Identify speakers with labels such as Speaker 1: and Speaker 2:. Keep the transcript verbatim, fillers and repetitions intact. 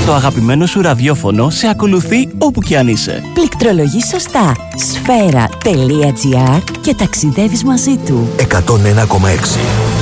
Speaker 1: Το αγαπημένο σου ραδιόφωνο σε ακολουθεί όπου και αν είσαι.
Speaker 2: Πληκτρολογείς σωστά σφαίρα τελεία τζι άρ και ταξιδεύεις μαζί του.
Speaker 3: εκατόν ένα κόμμα έξι